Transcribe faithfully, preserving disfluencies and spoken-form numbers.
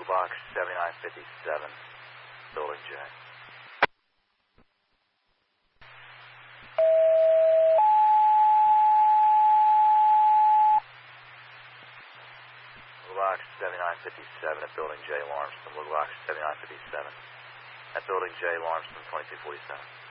Little Box seventy-nine fifty-seven, Building J. Little Box seventy-nine fifty-seven at Building J, Lawrencetown. Little Box seventy-nine fifty-seven at Building J, Lawrencetown, twenty-two forty-seven.